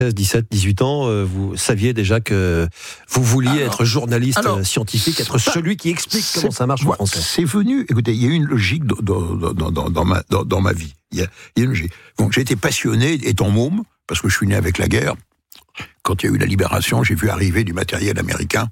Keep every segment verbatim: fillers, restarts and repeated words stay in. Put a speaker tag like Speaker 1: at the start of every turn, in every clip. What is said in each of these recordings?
Speaker 1: dix-sept, dix-huit ans, euh, vous saviez déjà que vous vouliez alors, être journaliste alors, scientifique, être ça, celui qui explique comment ça marche en français.
Speaker 2: C'est venu, écoutez, il y a eu une logique dans, dans, dans, dans, dans, ma, dans, dans ma vie. Il y, a, il y a une logique. Donc, j'ai été passionné étant môme, parce que je suis né avec la guerre. Quand il y a eu la libération, j'ai vu arriver du matériel américain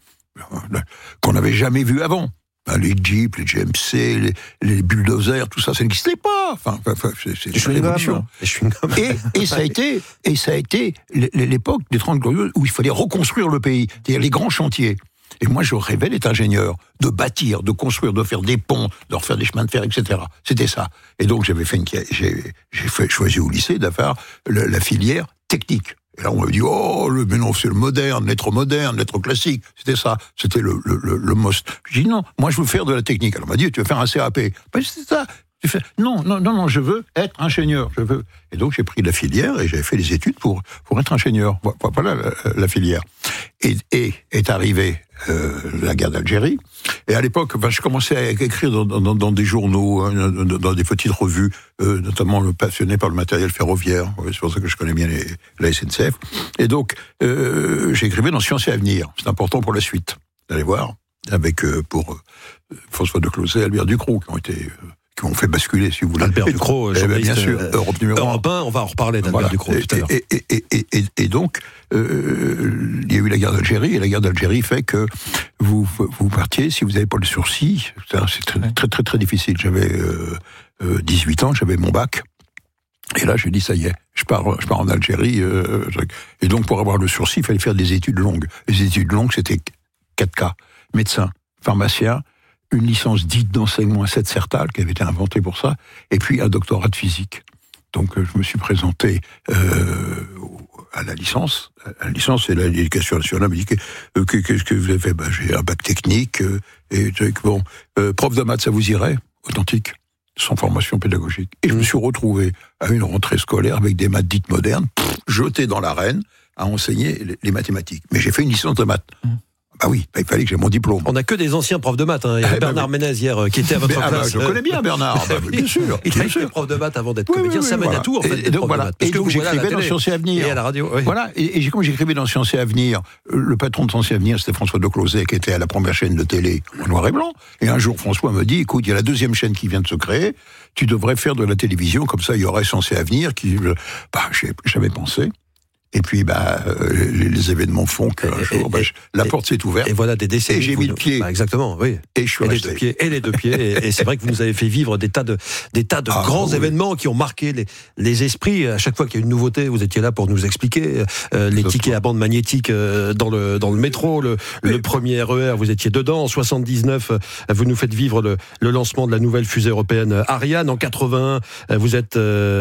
Speaker 2: qu'on n'avait jamais vu avant. Les Jeeps, les G M C, les, les bulldozers, tout ça, ça n'existait pas. Enfin, enfin c'est, c'est une révolution. Et, et ça a été, et ça a été l'époque des Trente Glorieuses où il fallait reconstruire le pays, c'est-à-dire les grands chantiers. Et moi, je rêvais d'être ingénieur, de bâtir, de construire, de faire des ponts, de refaire des chemins de fer, et cetera. C'était ça. Et donc, j'avais fait une, j'ai, j'ai fait, choisi au lycée d'avoir le, la filière technique. Et là, on m'a dit, oh, le, mais non, c'est le moderne, l'être moderne, l'être classique. C'était ça. C'était le, le, le, le most. J'ai dit, non, moi, je veux faire de la technique. Alors, on m'a dit, tu veux faire un C A P. Ben, c'est ça. J'ai fait, non, non, non, non, je veux être ingénieur. Je veux. Et donc, j'ai pris la filière et j'avais fait les études pour, pour être ingénieur. Voilà la, la filière. Et, et est arrivée euh, la guerre d'Algérie. Et à l'époque, ben, je commençais à écrire dans, dans, dans des journaux, hein, dans, dans des petites revues, euh, notamment le passionné par le matériel ferroviaire. Ouais, c'est pour ça que je connais bien les, la S N C F. Et donc, euh, j'écrivais dans Sciences et Avenir. C'est important pour la suite. Vous allez voir, avec euh, pour euh, François Decloset et Albert Ducrot, qui ont été... Euh, qui ont fait basculer, si vous voulez.
Speaker 1: Albert Ducrot,
Speaker 2: eh bien sûr, euh, Europe numéro
Speaker 1: Europe un, on va en reparler d'Albert voilà. Ducrot tout à l'heure.
Speaker 2: Et, et, et, et, et, et donc, euh, il y a eu la guerre d'Algérie, et la guerre d'Algérie fait que vous, vous partiez, si vous n'avez pas le sursis, c'est très, très, très, très difficile. J'avais euh, euh, dix-huit ans, j'avais mon bac, et là, j'ai dit, ça y est, je pars, je pars en Algérie, euh, et donc, pour avoir le sursis, il fallait faire des études longues. Les études longues, c'était quatre cas. Médecin, pharmacien, une licence dite d'enseignement à sept Sertal, qui avait été inventée pour ça, et puis un doctorat de physique. Donc, je me suis présenté euh, à la licence. À la licence, c'est l'éducation nationale. Me dit, euh, qu'est-ce que vous avez fait? Ben, j'ai un bac technique, euh, et bon, euh, prof de maths, ça vous irait? Authentique, sans formation pédagogique. Et je me suis retrouvé à une rentrée scolaire avec des maths dites modernes, pff, jeté dans l'arène, à enseigner les, les mathématiques. Mais j'ai fait une licence de maths. Mmh. Ah oui, bah, il fallait que j'ai mon diplôme.
Speaker 1: On n'a que des anciens profs de maths. Hein. Il y a ah, Bernard bah, Ménez hier euh, qui était à votre
Speaker 2: mais,
Speaker 1: classe.
Speaker 2: Ah, bah, je connais bien Bernard, bah, bien sûr.
Speaker 1: Il
Speaker 2: bien
Speaker 1: a été
Speaker 2: sûr.
Speaker 1: prof de maths avant d'être
Speaker 2: oui,
Speaker 1: comédien.
Speaker 2: Oui, oui,
Speaker 1: ça mène
Speaker 2: voilà.
Speaker 1: à tout, en fait.
Speaker 2: Et donc, voilà. et donc j'écrivais dans Sciences et Avenir.
Speaker 1: Et à la radio. Oui.
Speaker 2: Voilà. Et, et comme j'écrivais dans Sciences et Avenir, le patron de Sciences et Avenir, c'était François Decloset, qui était à la première chaîne de télé en noir et blanc. Et un jour, François me dit, écoute, il y a la deuxième chaîne qui vient de se créer. Tu devrais faire de la télévision, comme ça, il y aurait Sciences et Avenir qui, bah, j'avais pensé. Et puis, bah, euh, les, les événements font que un jour, bah, je, la et, porte s'est ouverte.
Speaker 1: Et voilà des décennies.
Speaker 2: Et j'ai mis le pied.
Speaker 1: Bah, exactement, oui.
Speaker 2: Et je suis
Speaker 1: et
Speaker 2: resté.
Speaker 1: Les deux pieds, et les deux pieds. et, et c'est vrai que vous nous avez fait vivre des tas de, des tas de ah, grands oui. événements qui ont marqué les, les esprits. À chaque fois qu'il y a une nouveauté, vous étiez là pour nous expliquer. Euh, les tickets à bande magnétique euh, dans le, dans le métro, le, le premier R E R, vous étiez dedans. En soixante-dix-neuf, vous nous faites vivre le, le lancement de la nouvelle fusée européenne Ariane. En quatre-vingt-un, vous êtes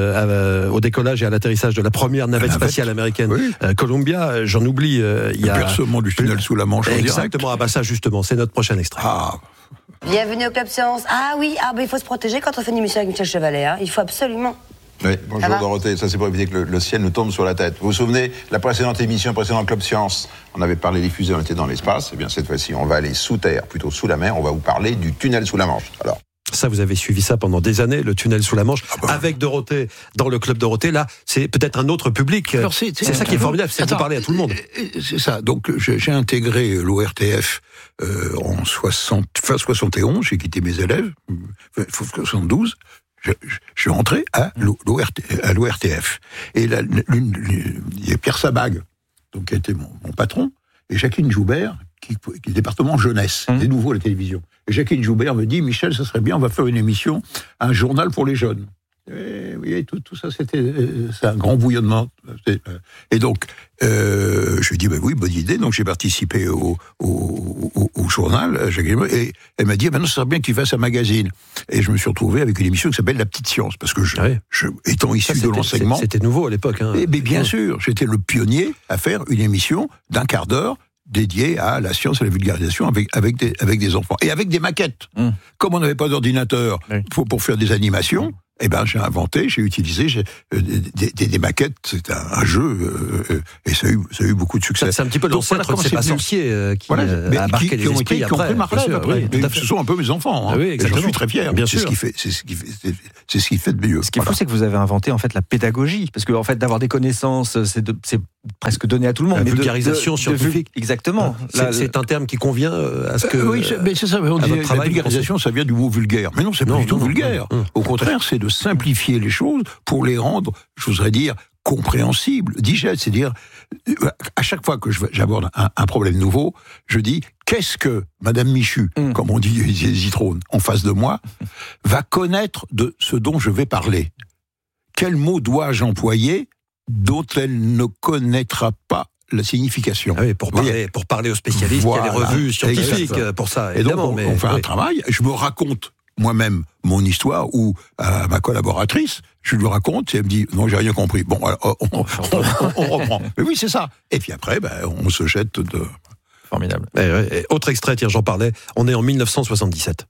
Speaker 1: euh, au décollage et à l'atterrissage de la première navette spatiale américaine oui. euh, Columbia. J'en oublie. Euh, il y a
Speaker 2: le percement du tunnel sous la Manche.
Speaker 1: Exactement. Ah bah ça justement, c'est notre prochain extrait.
Speaker 2: Ah.
Speaker 3: Bienvenue au Club Science. Ah oui, ah bah il faut se protéger quand on fait une émission avec Michel Chevalet. Hein. Il faut absolument.
Speaker 4: Oui, bonjour Dorothée, ça c'est pour éviter que le, le ciel nous tombe sur la tête. Vous vous souvenez, la précédente émission, précédent Club Science, on avait parlé des fusées, on était dans l'espace. Eh bien cette fois-ci, on va aller sous terre, plutôt sous la mer, on va vous parler du tunnel sous la Manche. Alors.
Speaker 1: Ça, vous avez suivi ça pendant des années, le tunnel sous la Manche,
Speaker 2: ah bah.
Speaker 1: avec Dorothée, dans le club Dorothée. Là, c'est peut-être un autre public. Alors, c'est, c'est, c'est ça qui est formidable, c'est de parler à tout le monde.
Speaker 2: C'est ça. Donc, j'ai, j'ai intégré l'O R T F euh, en soixante, fin soixante et onze. J'ai quitté mes élèves, soixante-douze. Je, je, je suis rentré à l'O R T, à l'O R T F. Et là, il y a Pierre Sabag, donc, qui a été mon, mon patron, et Jacqueline Joubert, qui, qui est le département jeunesse, mmh. c'est nouveau à la télévision. Et Jacqueline Joubert me dit, Michel, ça serait bien, on va faire une émission, un journal pour les jeunes. Et, oui, tout, tout ça, c'était c'est un grand bouillonnement. Et donc, euh, je lui ai dit, bah oui, bonne idée. Donc, j'ai participé au, au, au, au journal, et elle m'a dit, maintenant, ça serait bien que tu fasses un magazine. Et je me suis retrouvé avec une émission qui s'appelle La Petite Science, parce que je, ouais. je étant issu ça, de l'enseignement...
Speaker 1: C'était nouveau à l'époque. Hein.
Speaker 2: Et, mais bien sûr, j'étais le pionnier à faire une émission d'un quart d'heure dédié à la science et la vulgarisation avec, avec, des, avec des enfants. Et avec des maquettes. Mmh. Comme on n'avait pas d'ordinateur oui. pour, pour faire des animations, eh ben, j'ai inventé, j'ai utilisé j'ai, euh, des, des, des maquettes. C'est un, un jeu, euh, et ça a eu, ça a eu beaucoup de succès.
Speaker 1: C'est un petit peu l'ancêtre de ces pas sorciers euh, qui
Speaker 2: voilà,
Speaker 1: euh, a marqué
Speaker 2: qui,
Speaker 1: les
Speaker 2: qui ont
Speaker 1: esprits
Speaker 2: été,
Speaker 1: après.
Speaker 2: qui ont pris ma relève après.
Speaker 1: Sûr, oui,
Speaker 2: et ce sont un peu mes enfants. Hein.
Speaker 1: Ah oui,
Speaker 2: et j'en suis très fier.
Speaker 1: Bien
Speaker 2: c'est
Speaker 1: sûr.
Speaker 2: ce qui fait, c'est ce qui fait, c'est, c'est ce qui fait de mieux.
Speaker 5: Ce qui est
Speaker 2: voilà.
Speaker 5: fou, c'est que vous avez inventé en fait la pédagogie, parce que en fait d'avoir des connaissances, c'est, de, c'est presque donné à tout le monde.
Speaker 1: La
Speaker 5: mais
Speaker 1: vulgarisation
Speaker 5: de, de, de,
Speaker 1: scientifique.
Speaker 5: De, exactement.
Speaker 1: C'est,
Speaker 5: Là,
Speaker 1: c'est un terme qui convient à ce que.
Speaker 2: Euh, oui, c'est, mais c'est ça. On dit,
Speaker 1: travail,
Speaker 2: la vulgarisation, ça vient du mot vulgaire. Mais non, c'est
Speaker 1: non,
Speaker 2: pas du tout
Speaker 1: non,
Speaker 2: vulgaire.
Speaker 1: Non, non.
Speaker 2: Au contraire, c'est de simplifier les choses pour les rendre, j'oserais dire, compréhensibles, digeste. C'est-à-dire, à chaque fois que j'aborde un, un problème nouveau, je dis, qu'est-ce que Madame Michu, mm. comme on dit Zitrone, en face de moi, va connaître de ce dont je vais parler? Quel mot dois-je employer dont elle ne connaîtra pas la signification?
Speaker 1: Ah oui, pour parler, pour parler aux spécialistes, voilà, il y a des revues scientifiques exactement. Pour ça, évidemment.
Speaker 2: Et donc, on,
Speaker 1: mais,
Speaker 2: on fait
Speaker 1: oui.
Speaker 2: un travail, je me raconte moi-même mon histoire, ou à ma collaboratrice, je lui raconte, et elle me dit, non, j'ai rien compris. Bon, alors, on, on, on, on reprend. Mais oui, c'est ça. Et puis après, ben, on se jette de...
Speaker 5: Formidable.
Speaker 1: Et, et, autre extrait, tiens, j'en parlais, on est en mille neuf cent soixante-dix-sept.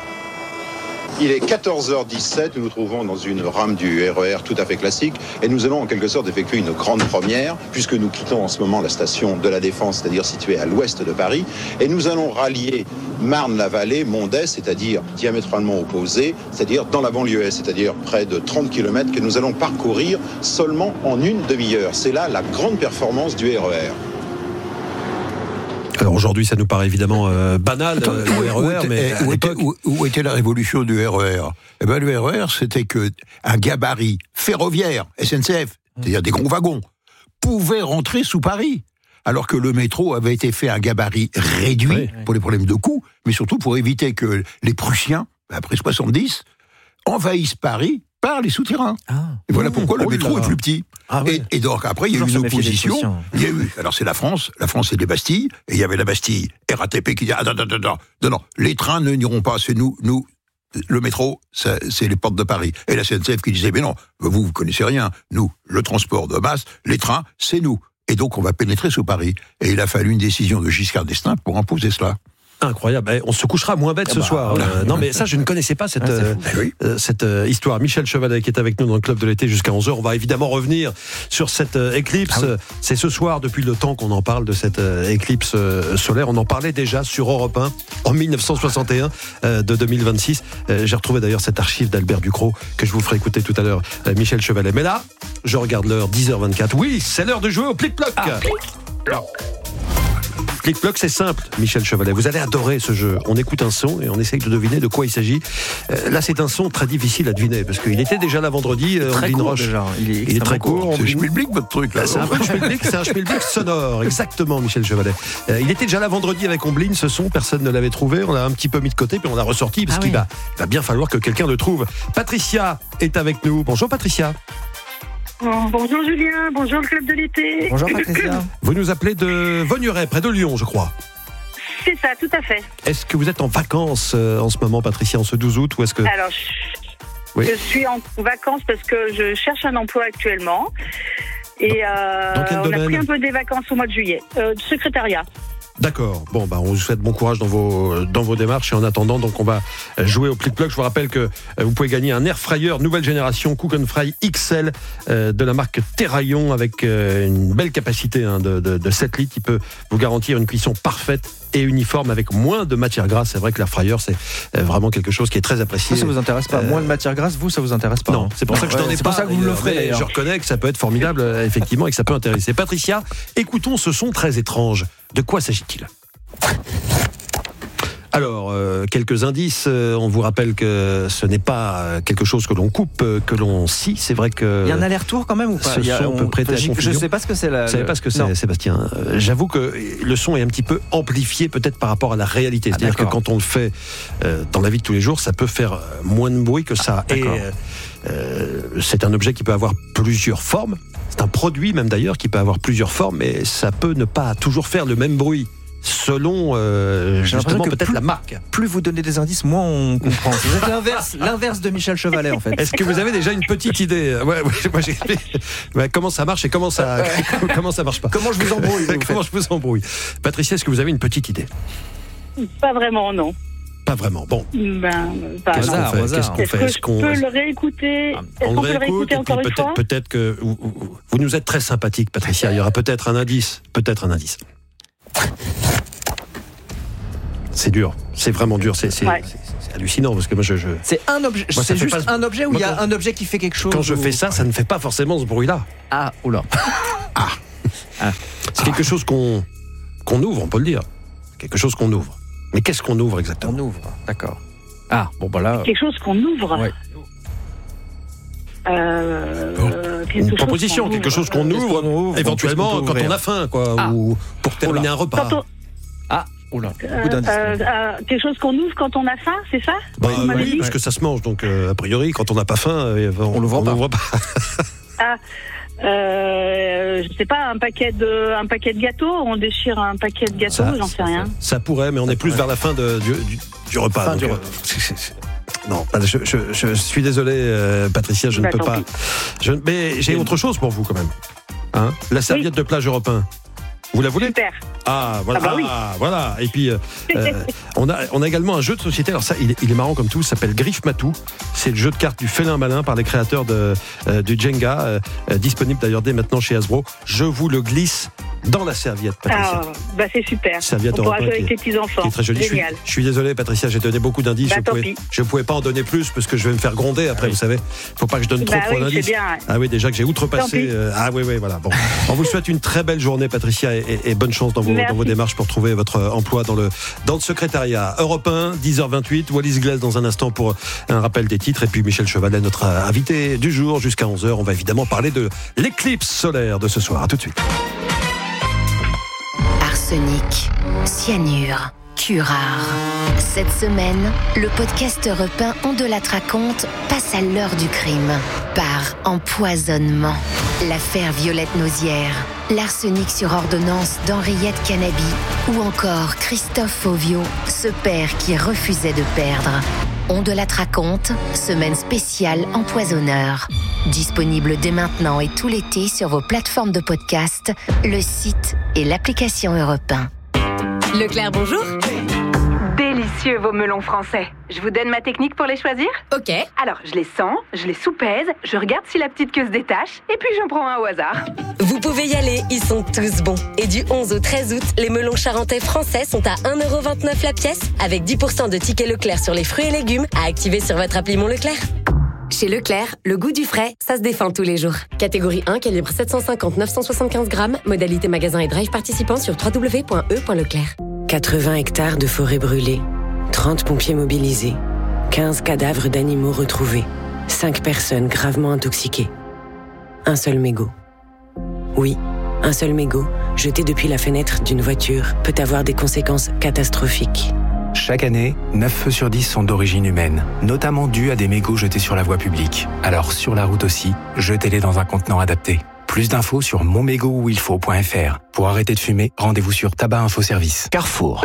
Speaker 4: Il est quatorze heures dix-sept, nous nous trouvons dans une rame du R E R tout à fait classique et nous allons en quelque sorte effectuer une grande première puisque nous quittons en ce moment la station de la Défense, c'est-à-dire située à l'ouest de Paris, et nous allons rallier Marne-la-Vallée, Mondès, c'est-à-dire diamétralement opposé, c'est-à-dire dans la banlieue est, c'est-à-dire près de trente kilomètres que nous allons parcourir seulement en une demi-heure. C'est là la grande performance du R E R.
Speaker 1: Alors aujourd'hui, ça nous paraît évidemment euh, banal,
Speaker 2: Attends,
Speaker 1: euh, le
Speaker 2: où,
Speaker 1: R E R,
Speaker 2: où,
Speaker 1: mais
Speaker 2: où, était, où, où était la révolution du R E R? Eh ben, le R E R, c'était que un gabarit ferroviaire, S N C F, c'est-à-dire des gros wagons, pouvait rentrer sous Paris. Alors que le métro avait été fait un gabarit réduit oui, pour les problèmes de coût, mais surtout pour éviter que les Prussiens, après soixante-dix, envahissent Paris par les souterrains. Ah, et voilà pourquoi mmh, le métro est plus petit. Ah, ouais. et, et donc après, il y a eu une opposition. Il y a eu, alors c'est la France, la France c'est des Bastilles, et il y avait la Bastille, R A T P qui dit, ah, non, non, non, non, non, non, les trains ne n'iront pas, c'est nous, nous, le métro, ça, c'est les portes de Paris. Et la S N C F qui disait, mais non, vous, vous connaissez rien, nous, le transport de masse, les trains, c'est nous. Et donc on va pénétrer sous Paris. Et il a fallu une décision de Giscard d'Estaing pour imposer cela.
Speaker 1: Incroyable. On se couchera moins bête ah ce bah, soir. Euh, non, mais ça, je ne connaissais pas cette, ah, euh, oui. euh, cette euh, histoire. Michel Chevalet qui est avec nous dans le Club de l'été jusqu'à onze heures. On va évidemment revenir sur cette euh, éclipse. Ah, oui. C'est ce soir, depuis le temps qu'on en parle de cette euh, éclipse euh, solaire. On en parlait déjà sur Europe un en mille neuf cent soixante et un euh, de deux mille vingt-six. Euh, j'ai retrouvé d'ailleurs cette archive d'Albert Ducrot que je vous ferai écouter tout à l'heure, euh, Michel Chevalet. Mais là, je regarde l'heure, dix heures vingt-quatre. Oui, c'est l'heure de jouer au plic-ploc. Ah, plic-ploc. Clic-ploc, c'est simple, Michel Chevalet. Vous allez adorer ce jeu. On écoute un son et on essaye de deviner de quoi il s'agit. Euh, là, c'est un son très difficile à deviner parce qu'il était déjà là vendredi. Euh,
Speaker 5: très court,
Speaker 1: Roche.
Speaker 5: Déjà. Il est,
Speaker 1: il est très court.
Speaker 2: court. C'est schmilblick votre truc là.
Speaker 1: C'est un peu le schmilblick, c'est un schmilblick sonore. Exactement, Michel Chevalet. Euh, il était déjà là vendredi avec Omblin. Ce son, personne ne l'avait trouvé. On l'a un petit peu mis de côté puis on l'a ressorti parce ah, qu'il oui. va, va bien falloir que quelqu'un le trouve. Patricia est avec nous. Bonjour Patricia.
Speaker 6: Bonjour Julien, bonjour le Club de l'été.
Speaker 5: Bonjour Patricia.
Speaker 1: Vous nous appelez de Vogneray, près de Lyon, je crois.
Speaker 6: C'est ça, tout à fait.
Speaker 1: Est-ce que vous êtes en vacances euh, en ce moment, Patricia, en ce douze août, ou est-ce que...
Speaker 6: Alors, je, oui. je suis en vacances parce que je cherche un emploi actuellement. Et euh,
Speaker 1: dans quel
Speaker 6: on
Speaker 1: domaine?
Speaker 6: a pris un peu des vacances au mois de juillet. Euh, secrétariat.
Speaker 1: D'accord. Bon, bah, on vous souhaite bon courage dans vos, dans vos démarches. Et en attendant, donc, on va jouer au plic-ploc. Je vous rappelle que euh, vous pouvez gagner un air fryer nouvelle génération Cook and Fry X L euh, de la marque Terraillon avec euh, une belle capacité hein, de, de, de sept litres qui peut vous garantir une cuisson parfaite et uniforme avec moins de matière grasse. C'est vrai que l'air fryer, c'est euh, vraiment quelque chose qui est très apprécié.
Speaker 5: Ça, ça vous intéresse pas. Euh... Moins de matière grasse, vous, ça vous intéresse pas.
Speaker 1: Non, c'est pour ça que je n'en ai
Speaker 5: c'est
Speaker 1: pas.
Speaker 5: C'est pour ça que vous me le ferez.
Speaker 1: Je reconnais que ça peut être formidable, euh, effectivement, et que ça peut intéresser. Patricia, écoutons ce son très étrange. De quoi s'agit-il ? Alors, euh, quelques indices. Euh, on vous rappelle que ce n'est pas quelque chose que l'on coupe, euh, que l'on scie. C'est vrai que...
Speaker 5: Il y a un aller-retour quand même ou pas ?
Speaker 1: Ce
Speaker 5: Il y a,
Speaker 1: son
Speaker 5: on,
Speaker 1: peut prêter
Speaker 5: je,
Speaker 1: à confusion.
Speaker 5: Je ne sais pas ce que c'est. La,
Speaker 1: Vous ne savez
Speaker 5: le...
Speaker 1: pas ce que c'est,
Speaker 5: non.
Speaker 1: Sébastien. Euh, j'avoue que le son est un petit peu amplifié peut-être par rapport à la réalité. C'est-à-dire ah, que quand on le fait euh, dans la vie de tous les jours, ça peut faire moins de bruit que ça. Ah, et euh, euh, c'est un objet qui peut avoir plusieurs formes. C'est un produit même d'ailleurs qui peut avoir plusieurs formes, mais ça peut ne pas toujours faire le même bruit. Selon euh, justement peut-être
Speaker 5: plus,
Speaker 1: la marque.
Speaker 5: Plus vous donnez des indices, moins on comprend. Vous êtes l'inverse, l'inverse de Michel Chevalet en fait.
Speaker 1: Est-ce que vous avez déjà une petite idée ? Ouais, ouais, moi j'ai... Ouais, comment ça marche et comment ça, comment ça marche pas ?
Speaker 5: Comment je vous embrouille vous
Speaker 1: Comment je vous embrouille ? Patricia, est-ce que vous avez une petite idée ?
Speaker 6: Pas vraiment, non.
Speaker 1: Pas vraiment. Bon.
Speaker 6: Ben, pas
Speaker 1: Qu'est-ce
Speaker 6: vraiment.
Speaker 1: qu'on fait Qu'est-ce qu'on
Speaker 6: Est-ce
Speaker 1: fait
Speaker 6: que
Speaker 1: Est-ce
Speaker 6: je
Speaker 1: qu'on
Speaker 6: peux le réécouter Est-ce
Speaker 1: on
Speaker 6: qu'on
Speaker 1: le
Speaker 6: peut le
Speaker 1: réécoute
Speaker 6: réécouter
Speaker 1: et puis
Speaker 6: encore une
Speaker 1: peut-être,
Speaker 6: fois
Speaker 1: peut-être que vous, vous- vous nous êtes très sympathique, Patricia. Il y aura peut-être un indice. Peut-être un indice. C'est dur. C'est vraiment dur. C'est, c'est,
Speaker 6: Ouais.
Speaker 1: c'est, c'est hallucinant parce que moi, je, je-
Speaker 5: C'est un objet.
Speaker 1: Moi, ça
Speaker 5: C'est
Speaker 1: fait
Speaker 5: juste
Speaker 1: pas-
Speaker 5: un objet où
Speaker 1: Moi,
Speaker 5: il y a
Speaker 1: quand-
Speaker 5: un objet qui fait quelque chose.
Speaker 1: quand je
Speaker 5: ou-
Speaker 1: fais ça, ça ne fait pas forcément ce bruit-là.
Speaker 5: Ah, oula.
Speaker 1: C'est quelque chose qu'on qu'on ouvre, on peut le dire. Quelque chose qu'on ouvre. Mais qu'est-ce qu'on ouvre exactement?
Speaker 5: On ouvre. D'accord. Ah, bon, bah là.
Speaker 6: Quelque chose qu'on ouvre.
Speaker 5: Ouais.
Speaker 6: Euh,
Speaker 1: Bon.
Speaker 6: quelque
Speaker 1: Une
Speaker 6: chose
Speaker 1: proposition,
Speaker 6: qu'on
Speaker 1: quelque chose qu'on
Speaker 5: Qu'est-ce
Speaker 1: ouvre,
Speaker 5: qu'on ouvre
Speaker 1: éventuellement
Speaker 5: Qu'est-ce qu'on peut
Speaker 1: quand on
Speaker 5: ouvrir
Speaker 1: a faim, quoi,
Speaker 5: Ah.
Speaker 1: ou pour terminer un repas.
Speaker 6: Quand on-
Speaker 5: Ah, oula.
Speaker 6: euh,
Speaker 5: Beaucoup d'indices.
Speaker 6: euh, euh, quelque chose qu'on ouvre quand on a faim, c'est ça
Speaker 1: Bah,
Speaker 6: Vous m'avez
Speaker 1: oui,
Speaker 6: dit
Speaker 1: parce que ça se mange, donc euh, a priori, quand on n'a pas faim, euh, on,
Speaker 5: On l'ouvre pas.
Speaker 1: l'ouvre pas.
Speaker 6: Ah, euh, je sais pas, un paquet de, un paquet de gâteaux. On déchire un paquet de gâteaux,
Speaker 1: Ça-
Speaker 6: j'en sais rien.
Speaker 1: Ça pourrait, mais on est plus vers la fin de- du, du- du repas.
Speaker 5: Fin
Speaker 1: donc,
Speaker 5: du
Speaker 1: euh,
Speaker 5: repas.
Speaker 1: c'est- c'est- c'est- Non, bah, je, je- je suis désolé, euh, Patricia, je
Speaker 6: Bah,
Speaker 1: ne peux
Speaker 6: tant
Speaker 1: pas.
Speaker 6: pis.
Speaker 1: Je, mais j'ai autre chose pour vous quand même. Hein, la serviette de plage européen. Vous la voulez?
Speaker 6: Super.
Speaker 1: Ah voilà,
Speaker 6: Ah bah oui.
Speaker 1: Ah, voilà. Et puis euh, euh, on a on a également un jeu de société. Alors ça, il est, il est marrant comme tout. Ça s'appelle Griffe Matou. C'est le jeu de cartes du félin malin par les créateurs de euh, du Jenga, euh, euh, disponible d'ailleurs dès maintenant chez Hasbro. Je vous le glisse dans la serviette, Patricia.
Speaker 6: Ah, bah c'est super.
Speaker 1: Serviette
Speaker 6: On pourra
Speaker 1: européenne
Speaker 6: jouer avec
Speaker 1: qui
Speaker 6: les petits enfants.
Speaker 1: Qui est très jolie. Je suis,
Speaker 6: Génial.
Speaker 1: je suis désolé, Patricia, j'ai donné beaucoup d'indices.
Speaker 6: Bah,
Speaker 1: je
Speaker 6: tant
Speaker 1: pouvais,
Speaker 6: pis.
Speaker 1: je pouvais pas en donner plus parce que je vais me faire gronder après. Vous savez, faut pas que je donne trop
Speaker 6: Bah
Speaker 1: trop
Speaker 6: oui, c'est
Speaker 1: d'indices.
Speaker 6: bien. Ouais.
Speaker 1: Ah oui, déjà que j'ai
Speaker 6: Tant
Speaker 1: outrepassé.
Speaker 6: pis.
Speaker 1: euh, ah oui, oui, voilà. Bon, on vous souhaite une très belle journée, Patricia, et, et- et bonne chance dans vos,
Speaker 6: Merci.
Speaker 1: dans vos démarches pour trouver votre euh, emploi dans le dans le secrétariat. Europe un, dix heures vingt-huit. Wallis Glaise dans un instant pour un rappel des titres, et puis Michel Chevalet, notre euh, invité du jour jusqu'à onze heures. On va évidemment parler de l'éclipse solaire de ce soir. À tout de suite.
Speaker 7: Arsenic, cyanure, curare. Cette semaine, le podcast Europe un On de la raconte passe à l'heure du crime. Par empoisonnement. L'affaire Violette Nausière, l'arsenic sur ordonnance d'Henriette Canabi ou encore Christophe Fauvio, ce père qui refusait de perdre. On de la raconte, semaine spéciale empoisonneur. Disponible dès maintenant et tout l'été sur vos plateformes de podcast, le site et l'application Europe un.
Speaker 8: Leclerc, bonjour.
Speaker 9: Délicieux vos melons français. Je vous donne ma technique pour les choisir?
Speaker 8: Ok.
Speaker 9: Alors, je les sens, je les soupèse, je regarde si la petite queue se détache, et puis j'en prends un au hasard.
Speaker 8: Vous pouvez y aller, ils sont tous bons. Et du onze au treize août, les melons charentais français sont à un euro vingt-neuf la pièce, avec dix pour cent de tickets Leclerc sur les fruits et légumes à activer sur votre appli Mon Leclerc. Chez Leclerc, le goût du frais, ça se défend tous les jours. Catégorie un, calibre sept cent cinquante à neuf cent soixante-quinze grammes, modalité magasin et drive participant sur w w w point e point leclerc.
Speaker 10: quatre-vingts hectares de forêt brûlée, trente pompiers mobilisés, quinze cadavres d'animaux retrouvés, cinq personnes gravement intoxiquées. Un seul mégot. Oui, un seul mégot, jeté depuis la fenêtre d'une voiture, peut avoir des conséquences catastrophiques.
Speaker 11: Chaque année, neuf feux sur dix sont d'origine humaine, notamment dus à des mégots jetés sur la voie publique. Alors sur la route aussi, jetez-les dans un contenant adapté. Plus d'infos sur mon mégot où il faut point f r. Pour arrêter de fumer, rendez-vous sur Tabac Info Service.
Speaker 12: Carrefour.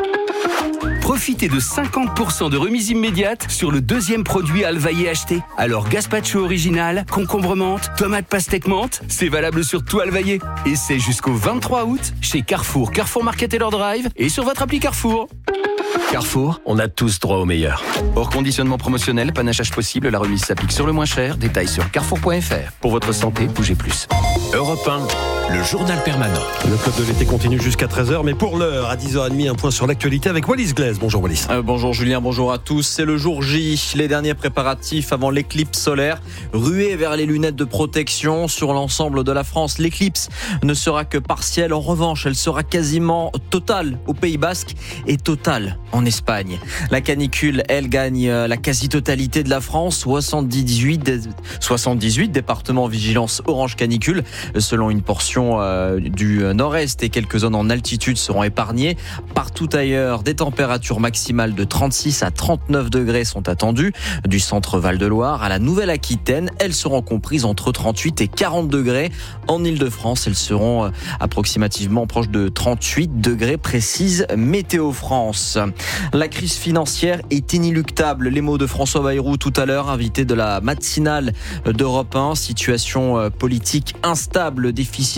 Speaker 12: Profitez de cinquante pour cent de remise immédiate sur le deuxième produit Alvaillé acheté. Alors gazpacho original, concombre menthe, tomate pastèque menthe, c'est valable sur tout Alvaillé. Et c'est jusqu'au vingt-trois août chez Carrefour, Carrefour Market et leur drive et sur votre appli Carrefour. Carrefour, on a tous droit au meilleur. Hors conditionnement promotionnel, panachage possible, la remise s'applique sur le moins cher. Détails sur carrefour point f r. Pour votre santé, bougez plus.
Speaker 13: Europe un, le journal permanent.
Speaker 1: Le club de l'été continue jusqu'à treize heures, mais pour l'heure, à dix heures trente, un point sur l'actualité avec Wallis Glaise. Bonjour Wallis.
Speaker 5: Euh, bonjour Julien, bonjour à tous. C'est le jour J, les derniers préparatifs avant l'éclipse solaire. Ruée vers les lunettes de protection sur l'ensemble de la France. L'éclipse ne sera que partielle. En revanche, elle sera quasiment totale au Pays Basque et totale en Espagne. La canicule, elle, gagne la quasi-totalité de la France. soixante-dix-huit, soixante-dix-huit départements vigilance orange canicule. Selon une portion euh, du nord-est et quelques zones en altitude seront épargnées. Partout ailleurs, des températures maximales de trente-six à trente-neuf degrés sont attendues. Du centre Val-de-Loire à la Nouvelle-Aquitaine, elles seront comprises entre trente-huit et quarante degrés. En Ile-de-France, elles seront approximativement proches de trente-huit degrés, précise Météo France. La crise financière est inéluctable. Les mots de François Bayrou tout à l'heure, invité de la matinale d'Europe un. Situation politique instable, déficit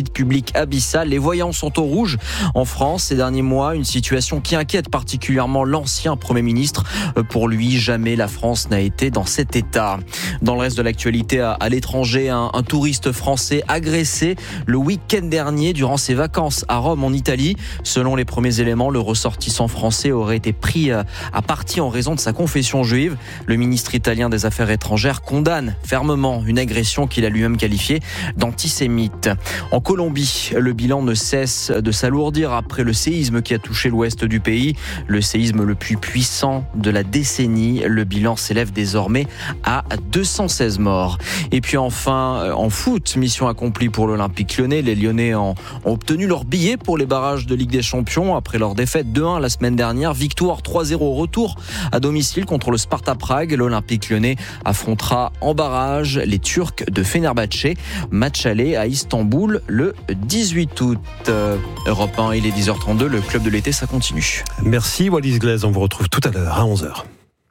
Speaker 5: déficit public abyssal. Les voyants sont au rouge en France ces derniers mois. Une situation qui inquiète particulièrement l'ancien Premier ministre. Pour lui, jamais la France n'a été dans cet état. Dans le reste de l'actualité, à, à l'étranger, un, un touriste français agressé le week-end dernier durant ses vacances à Rome en Italie. Selon les premiers éléments, le ressortissant français aurait été pris à partie en raison de sa confession juive. Le ministre italien des Affaires étrangères condamne fermement une agression qu'il a lui-même qualifiée d'antisémite. En Colombie, le bilan ne cesse de s'alourdir après le séisme qui a touché l'ouest du pays. Le séisme le plus puissant de la décennie. Le bilan s'élève désormais à deux cent seize morts. Et puis enfin, en foot, mission accomplie pour l'Olympique Lyonnais. Les Lyonnais ont obtenu leur billet pour les barrages de Ligue des Champions après leur défaite deux un la semaine dernière. Victoire trois zéro au retour à domicile contre le Sparta Prague. L'Olympique Lyonnais affrontera en barrage les Turcs de Fenerbahçe. Match aller à Istanbul le dix-huit août. Euh, Europe un, il est dix heures trente-deux. Le club de l'été, ça continue.
Speaker 1: Merci Wallis Glaise. On vous retrouve tout à l'heure à onze heures.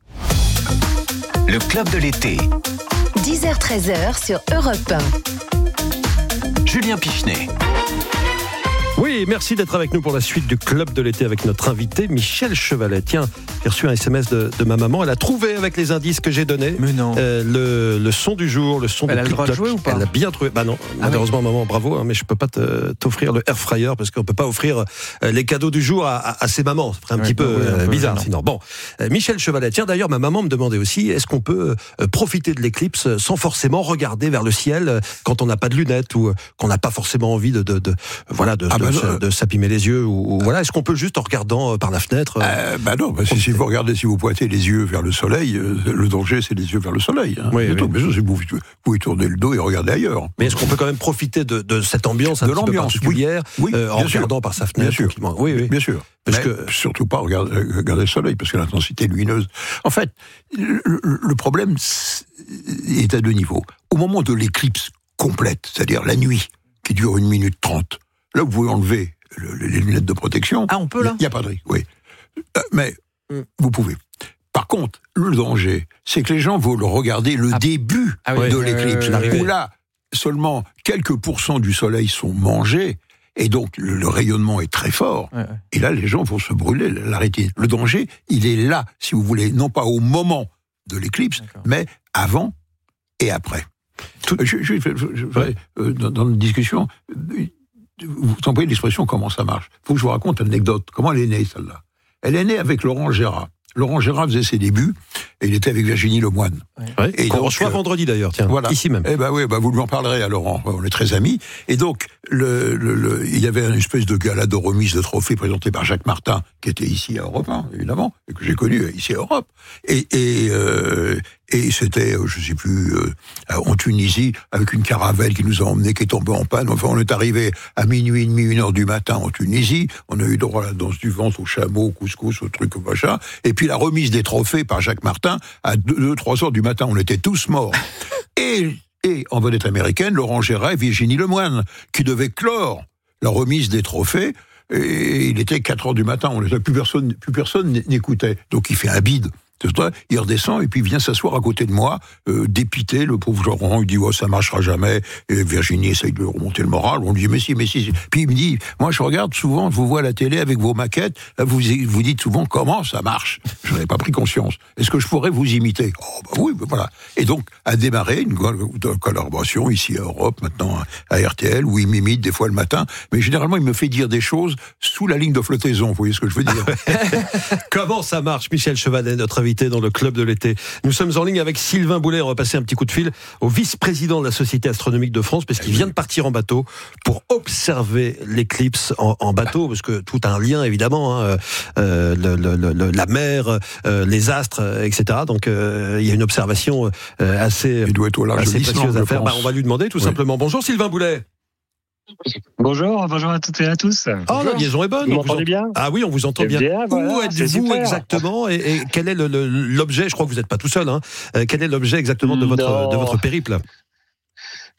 Speaker 13: Le club de l'été.
Speaker 7: dix heures treize sur Europe un.
Speaker 13: Julien Pichenet.
Speaker 1: Oui, merci d'être avec nous pour la suite du Club de l'été avec notre invité Michel Chevalet. Tiens, j'ai reçu un S M S de, de ma maman. Elle a trouvé avec les indices que j'ai donnés
Speaker 14: Mais non.
Speaker 1: Euh, le, le son du jour, le son
Speaker 14: Elle
Speaker 1: de
Speaker 14: a le droit de jouer ou pas?
Speaker 1: Elle a bien trouvé. Bah non,
Speaker 14: Ah
Speaker 1: malheureusement, oui. Maman, bravo, hein, mais je peux pas te, t'offrir le air fryer parce qu'on peut pas offrir euh, les cadeaux du jour à, à, à ses mamans. Ça ferait un
Speaker 14: Ouais,
Speaker 1: petit peu,
Speaker 14: oui,
Speaker 1: euh,
Speaker 14: un peu
Speaker 1: bizarre
Speaker 14: gênant.
Speaker 1: sinon. Bon, euh, Michel Chevalet. Tiens, d'ailleurs, ma maman me demandait aussi, est-ce qu'on peut euh, profiter de l'éclipse sans forcément regarder vers le ciel euh, quand on n'a pas de lunettes ou euh, qu'on n'a pas forcément envie de, de, de voilà, de,
Speaker 2: Ah
Speaker 1: de,
Speaker 2: bah
Speaker 1: de,
Speaker 2: non.
Speaker 1: de s'abîmer les yeux ou, ou voilà. Est-ce qu'on peut juste en regardant euh, par la fenêtre euh,
Speaker 2: Euh, bah non, parce que si vous regardez, si vous pointez les yeux vers le soleil, euh, le danger c'est les yeux vers le soleil. Hein.
Speaker 1: Oui,
Speaker 2: C'est
Speaker 1: oui.
Speaker 2: tout. Mais ça, c'est vous, vous pouvez tourner le dos et regarder ailleurs.
Speaker 1: Mais est-ce qu'on peut quand même profiter de, de cette ambiance un
Speaker 2: De
Speaker 1: petit peu
Speaker 2: l'ambiance,
Speaker 1: particulière
Speaker 2: oui. Oui,
Speaker 1: euh, en
Speaker 2: bien sûr.
Speaker 1: regardant par sa fenêtre
Speaker 2: Bien sûr.
Speaker 1: tranquillement. Oui, oui.
Speaker 2: Bien sûr.
Speaker 1: Parce
Speaker 2: Mais
Speaker 1: que-
Speaker 2: surtout pas regarder, regarder le soleil, parce que l'intensité lumineuse. En fait, le, le problème c'est- est à deux niveaux. Au moment de l'éclipse complète, c'est-à-dire la nuit, qui dure une minute trente, là vous pouvez enlever le- les lunettes de protection.
Speaker 14: Ah, on peut là?
Speaker 2: Il n'y a pas de risque, oui. Euh, Mais
Speaker 14: Mm.
Speaker 2: vous pouvez. Par contre, le danger, c'est que les gens veulent regarder le
Speaker 14: Ah.
Speaker 2: début
Speaker 14: Ah oui,
Speaker 2: de
Speaker 14: euh,
Speaker 2: l'éclipse,
Speaker 1: l'arrivée.
Speaker 2: où là, seulement quelques pourcents du soleil sont mangés, et donc le, le rayonnement est très fort.
Speaker 14: Ouais, ouais.
Speaker 2: Et là, les gens vont se brûler la rétine. Le danger, il est là, si vous voulez, non pas au moment de l'éclipse,
Speaker 14: D'accord.
Speaker 2: mais avant et après. Tout, je, je, je, je- je- euh, dans, dans une discussion, euh, vous employez l'expression comment ça marche. Il faut que je vous raconte une anecdote. Comment elle est née, celle-là? Elle est née avec Laurent Gérard. Laurent Gérard faisait ses débuts, et il était avec Virginie Lemoine.
Speaker 1: Ouais,
Speaker 2: Et
Speaker 1: qu'on
Speaker 2: donc,
Speaker 1: reçoit
Speaker 2: euh,
Speaker 1: vendredi d'ailleurs, tiens,
Speaker 2: Voilà.
Speaker 1: ici même.
Speaker 2: Eh ben oui, ben vous lui en parlerez à Laurent. On est très amis. Et donc, le, le, le- il y avait une espèce de gala de remise de trophées présenté par Jacques Martin, qui était ici à Europe un, évidemment, et que j'ai connu ici à Europe. Et, et, euh, et c'était, euh, je sais plus, euh, en Tunisie, avec une caravelle qui nous a emmenés, qui est tombée en panne. Enfin, on est arrivé à minuit et demi, une heure du matin en Tunisie. On a eu droit à la danse du ventre, au chameau, au couscous, au truc, au machin. Et puis la remise des trophées par Jacques Martin à deux, trois heures du matin. On était tous morts. Et, et en vedette américaine, Laurent Gérard et Virginie Lemoine, qui devaient clore la remise des trophées. Et il était quatre heures du matin, on était, plus personne, plus personne n'écoutait. Donc il fait un bide. Il redescend et puis il vient s'asseoir à côté de moi, euh, dépité, le pauvre Laurent, il dit oh, ça marchera jamais. Et Virginie essaye de remonter le moral. On lui dit mais si, mais si. Puis il me dit moi je regarde souvent, je vous vois à la télé avec vos maquettes, vous vous dites souvent comment ça marche. Je n'avais pas pris conscience. Est-ce que je pourrais vous imiter? Oh bah oui, bah voilà. Et donc a démarré une collaboration ici à Europe, maintenant à R T L, où il m'imite des fois le matin, mais généralement il me fait dire des choses sous la ligne de flottaison. Vous voyez ce que je veux dire?
Speaker 1: Comment ça marche, Michel Chevalet, notre invité dans le Club de l'été. Nous sommes en ligne avec Sylvain Boulet. On va passer un petit coup de fil au vice-président de la Société astronomique de France, parce qu'il vient de partir en bateau pour observer l'éclipse en, en bateau, parce que tout a un lien, évidemment, hein, euh, le, le, le, la mer, euh, les astres, et cetera. Donc, euh, il y a une observation euh, assez,
Speaker 2: il doit être au large
Speaker 1: assez
Speaker 2: de l'Islande,
Speaker 1: précieuse à
Speaker 2: je
Speaker 1: faire.
Speaker 2: pense.
Speaker 1: Bah, on va lui demander, tout
Speaker 2: Oui.
Speaker 1: simplement. Bonjour, Sylvain Boulet.
Speaker 15: Bonjour, bonjour à toutes et à tous.
Speaker 1: Oh, la liaison est bonne.
Speaker 15: Vous
Speaker 1: on vous
Speaker 15: m'entendez
Speaker 1: ent-
Speaker 15: bien?
Speaker 1: Ah oui, on vous entend
Speaker 15: Eh
Speaker 1: bien.
Speaker 15: bien, voilà,
Speaker 1: Où
Speaker 15: c'est
Speaker 1: êtes-vous
Speaker 15: super.
Speaker 1: exactement et, et quel est le- le- l'objet? Je crois que vous n'êtes pas tout seul. Hein. Euh, quel est l'objet exactement de votre,
Speaker 15: Non.
Speaker 1: de votre périple?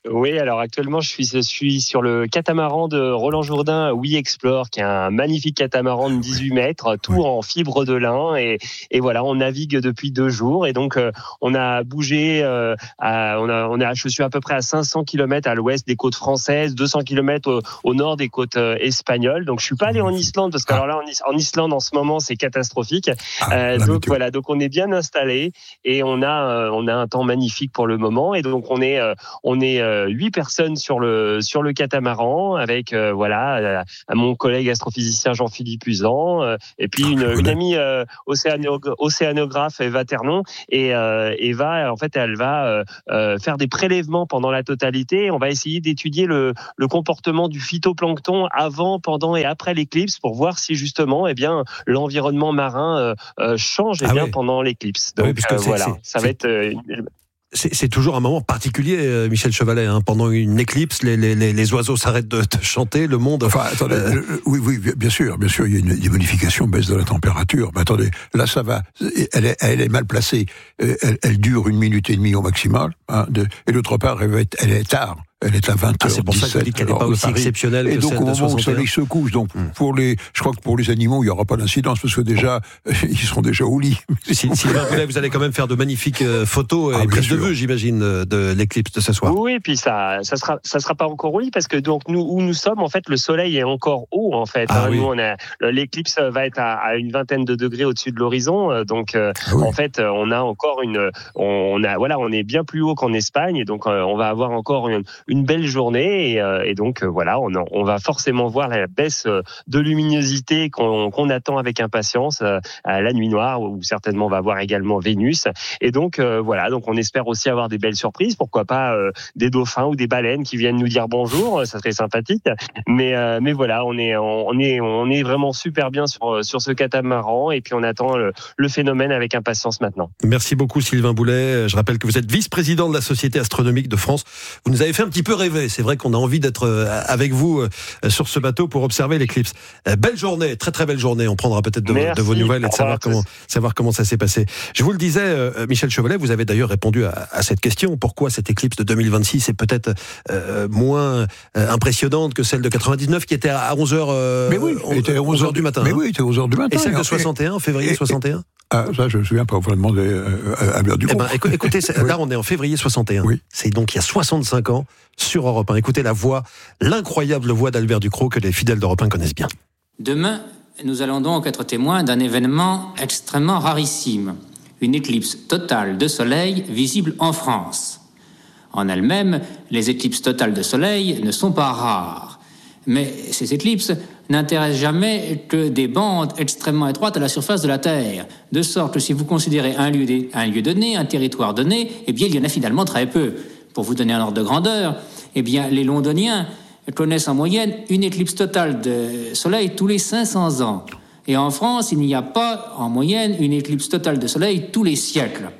Speaker 15: Oui, alors actuellement, je suis, je suis sur le catamaran de Roland Jourdain We Explore, qui est un magnifique catamaran de dix-huit mètres, tout oui. en fibre de lin. Et, et voilà, on navigue depuis deux jours. Et donc, euh, on a bougé, euh, à, on a, on a, je suis à peu près à cinq cents kilomètres à l'ouest des côtes françaises, deux cents kilomètres au, au nord des côtes euh, espagnoles. Donc, je suis pas allé en Islande, parce que alors là, en, en Islande, en ce moment, c'est catastrophique. Ah, euh, donc, voilà, donc on est bien installé et on a, euh, on a un temps magnifique pour le moment. Et donc, on est, euh, on est euh, huit personnes sur le, sur le catamaran avec, euh, voilà, euh, mon collègue astrophysicien Jean-Philippe Usan, euh, et puis une, une amie euh, océano, océanographe Eva Ternon. Et euh, Eva, en fait, elle va euh, faire des prélèvements pendant la totalité. On va essayer d'étudier le, le comportement du phytoplancton avant, pendant et après l'éclipse pour voir si justement, eh bien, l'environnement marin euh, euh, change eh
Speaker 1: ah
Speaker 15: bien,
Speaker 1: oui.
Speaker 15: pendant l'éclipse. Donc
Speaker 1: oui, parce que
Speaker 15: euh,
Speaker 1: c'est,
Speaker 15: voilà,
Speaker 1: c'est,
Speaker 15: ça
Speaker 1: c'est...
Speaker 15: va être euh,
Speaker 1: C'est, c'est toujours un moment particulier, euh, Michel Chevalet. Hein. Pendant une éclipse, les, les, les oiseaux s'arrêtent de, de chanter, le monde.
Speaker 2: Enfin, attendez, euh... oui, oui, bien sûr, bien sûr, il y a une, une modification, baisse de la température. Mais attendez, là, ça va. Elle est, elle est mal placée. Elle, elle dure une minute et demie au maximal. Hein, de, et d'autre part, elle, va être, elle est tard. Elle est à vingt heures dix-sept. Ah,
Speaker 1: c'est pour ça que vous dites qu'elle n'est pas aussi exceptionnelle que
Speaker 2: celle de
Speaker 1: soixante et un.
Speaker 2: Et donc, au moment où le soleil se couche, donc, mmh. pour les, je crois que pour les animaux, il n'y aura pas d'incidence, parce que déjà, ils seront déjà au lit.
Speaker 1: Si, Sylvain Boulet, vous allez quand même faire de magnifiques photos ah, et prises de vue, j'imagine, de l'éclipse de ce soir.
Speaker 15: Oui, et puis ça, ça sera, ça sera pas encore au lit, parce que donc, nous, où nous sommes, en fait, le soleil est encore haut, en fait. Ah, hein, oui. Nous, on a, l'éclipse va être à, à une vingtaine de degrés au-dessus de l'horizon, donc, ah, oui. en fait, on a encore une, on a, voilà, on est bien plus haut qu'en Espagne, donc, on va avoir encore une, une belle journée. Et, euh, et donc euh, voilà, on, on va forcément voir la baisse de luminosité qu'on, qu'on attend avec impatience euh, à la nuit noire, où certainement on va voir également Vénus. Et donc euh, voilà, donc on espère aussi avoir des belles surprises. Pourquoi pas euh, des dauphins ou des baleines qui viennent nous dire bonjour, ça serait sympathique. Mais euh, mais voilà, on est on est on est vraiment super bien sur sur ce catamaran et puis on attend le, le phénomène avec impatience maintenant.
Speaker 1: Merci beaucoup Sylvain Boulet. Je rappelle que vous êtes vice-président de la Société astronomique de France. Vous nous avez fait un petit peu rêver. C'est vrai qu'on a envie d'être avec vous sur ce bateau pour observer l'éclipse. Belle journée, très très belle journée. On prendra peut-être de, de vos nouvelles et de savoir comment, savoir comment ça s'est passé. Je vous le disais, Michel Chevalet, vous avez d'ailleurs répondu à, à cette question. Pourquoi cette éclipse de deux mille vingt-six est peut-être euh, moins euh, impressionnante que celle de quatre-vingt-dix-neuf qui était à onze heures, euh,
Speaker 2: mais oui, était à onze heures
Speaker 1: du matin.
Speaker 2: Mais hein. oui, était à onze heures du matin.
Speaker 1: Et celle de soixante et un, en février et, soixante et un
Speaker 2: Ah, ça, je me souviens pas, vous demander euh, à l'heure du
Speaker 1: eh ben, écoutez, oui. Là, on est en février soixante et un. Oui. C'est donc il y a soixante-cinq ans sur Europe un. Écoutez la voix, l'incroyable voix d'Albert Ducrot que les fidèles d'Europe un connaissent bien.
Speaker 14: Demain, nous allons donc être témoins d'un événement extrêmement rarissime. Une éclipse totale de soleil visible en France. En elle-même, les éclipses totales de soleil ne sont pas rares. Mais ces éclipses n'intéressent jamais que des bandes extrêmement étroites à la surface de la Terre. De sorte que si vous considérez un lieu, de, un lieu donné, un territoire donné, eh bien, il y en a finalement très peu. Pour vous donner un ordre de grandeur, eh bien, les Londoniens connaissent en moyenne une éclipse totale de soleil tous les cinq cents ans. Et en France, il n'y a pas en moyenne une éclipse totale de soleil tous les siècles.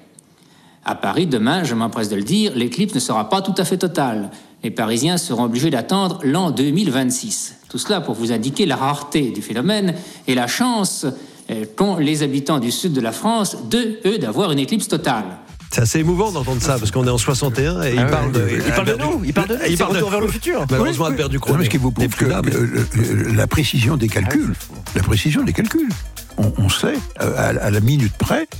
Speaker 14: À Paris, demain, je m'empresse de le dire, l'éclipse ne sera pas tout à fait totale. Les Parisiens seront obligés d'attendre l'an deux mille vingt-six. Tout cela pour vous indiquer la rareté du phénomène et la chance qu'ont les habitants du sud de la France, de eux, d'avoir une éclipse totale.
Speaker 1: C'est assez émouvant d'entendre ça, parce qu'on est en soixante et un et il ah parle de...
Speaker 5: Il parle de nous, il parle de nous, il parle de retour vers le futur.
Speaker 2: Malheureusement, oui, Albert Ducrot. Ce qui vous prouve que là, euh, la précision des calculs, la précision des calculs, on, on sait, euh, à, à la minute près,